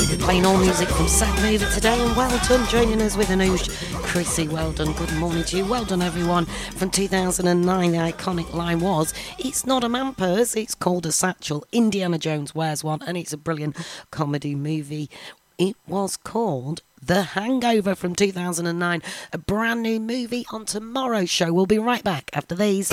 Playing all music from Sad Movie today, and well done joining us with Anoush. Chrissy, well done. Good morning to you. Well done, everyone. From 2009, the iconic line was, "It's not a man purse, it's called a satchel." Indiana Jones wears one, and it's a brilliant comedy movie. It was called The Hangover from 2009, a brand new movie on tomorrow's show. We'll be right back after these.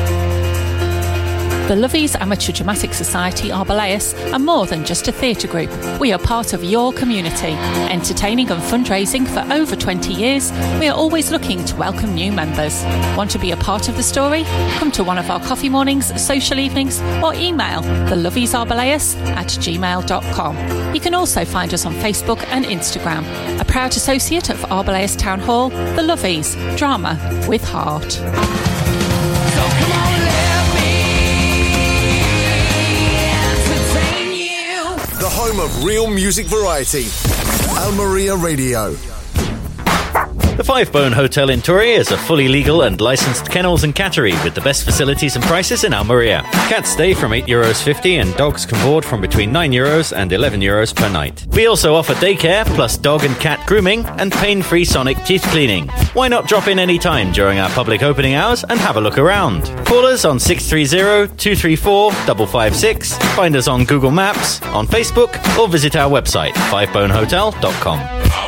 The Lovies Amateur Dramatic Society Arboleus are more than just a theatre group. We are part of your community. Entertaining and fundraising for over 20 years, we are always looking to welcome new members. Want to be a part of the story? Come to one of our coffee mornings, social evenings, or email theloviesarboleus@gmail.com. You can also find us on Facebook and Instagram. A proud associate of Arboleus Town Hall, The Lovies, drama with heart. So come on. The home of real music variety. Almeria Radio. The Five Bone Hotel in Torre is a fully legal and licensed kennels and cattery with the best facilities and prices in Almeria. Cats stay from €8.50 and dogs can board from between €9 and €11 per night. We also offer daycare plus dog and cat grooming and pain-free sonic teeth cleaning. Why not drop in any time during our public opening hours and have a look around? Call us on 630-234-556, find us on Google Maps, on Facebook, or visit our website, fivebonehotel.com.